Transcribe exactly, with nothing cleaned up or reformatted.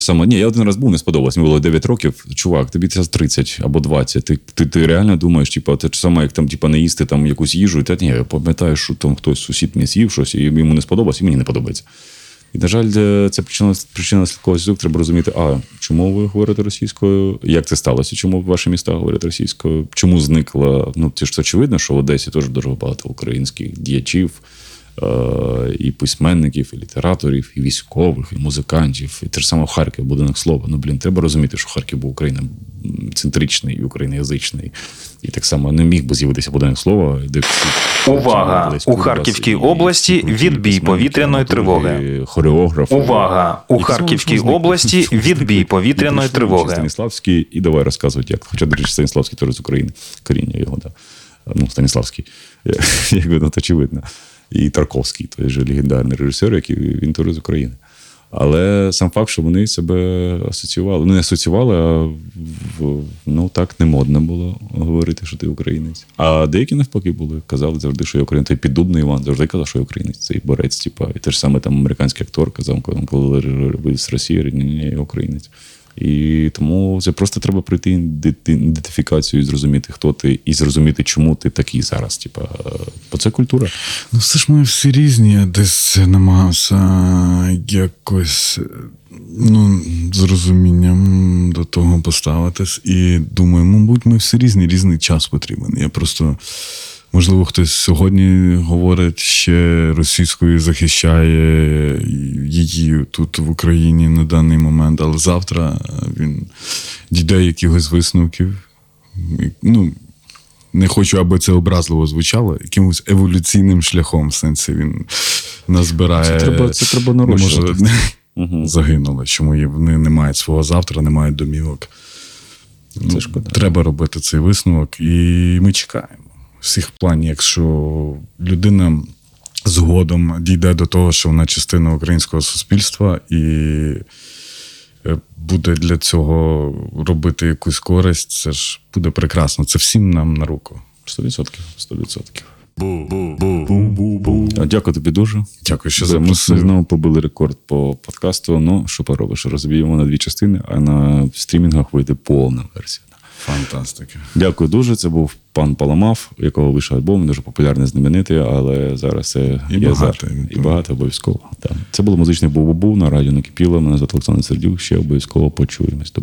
Саме, ні, я один раз був, не сподобалось. Мені було дев'ять років. Чувак, тобі це тридцять або двадцять. Ти, ти, ти реально думаєш, типу, те ж саме, як там, типу, не їсти там якусь їжу. Та ні, я пам'ятаю, що там хтось, сусід не з'їв щось, і йому не сподобалось, і мені не подобається. І, на жаль, це причина, причина слідкового зв'язку. Треба розуміти, а, чому ви говорите російською? Як це сталося? Чому ваші міста говорять російською? Чому зникла? Ну, це ж очевидно, що в Одесі теж дуже багато українських діячів, і письменників, і літераторів, і військових, і музикантів. І те ж саме в Харкові, будинок слова. Ну, блін, треба розуміти, що Харків був Україна-центричний і україноязичний. І так само не міг би з'явитися будинок слова. Де всі... Увага! У Харківській області відбій повітряної тривоги. Хореограф. Увага! У Харківській області відбій повітряної тривоги. Станіславський, і давай розказувати, як. Хоча, до речі, Станіславський теж з України. Коріння його, так. Да. Ну, Станіславський. Якби, ну, очевидно. І Тарковський, той же легендарний режисер, який він теж з України. Але сам факт, що вони себе асоціювали. Ну, не асоціювали, а в, ну, так не модно було говорити, що ти українець. А деякі навпаки були. Казали завжди, що я українець. Той Піддубний Іван завжди казав, що я українець. Цей борець, типа. І те ж саме там американський актор казав, коли ви з Росії, ні, ні, я українець. І тому це просто треба пройти ідентифікацію і зрозуміти, хто ти, і зрозуміти, чому ти такий зараз. Типа, бо це культура. Ну, все ж ми всі різні. Я десь намагався якось, ну, з розумінням до того поставитись. І думаю, мабуть, ми всі різні, різний час потрібен. Я просто... Можливо, хтось сьогодні говорить ще російською, захищає її тут в Україні на даний момент, але завтра він дійде якихось висновків. Ну, не хочу, аби це образливо звучало, якимось еволюційним шляхом, в сенсі він назбирає... Це треба, це треба нарощувати. Угу. Загинули, чому вони не мають свого завтра, не мають домівок. Це ну, шкода. Треба робити цей висновок, і ми чекаємо. Всіх планів, якщо людина згодом дійде до того, що вона частина українського суспільства і буде для цього робити якусь користь, це ж буде прекрасно. Це всім нам на руку. Сто відсотків. Сто відсотків. Дякую тобі дуже. Дякую, що запросив. Ми знову побили рекорд по подкасту. Ну, що поробиш, розб'ємо на дві частини, а на стрімінгах вийде повна версія. Фантастика. Дякую дуже. Це був пан Паламав, у якого вийшов альбом, дуже популярний, знаменитий, але зараз це і є багато. За... І багато обов'язково. Так. Це було музичне Бу-Бу-Бу на радіо Накипіло. Мене звати Олександр Сердюк. Ще обов'язково почуємось.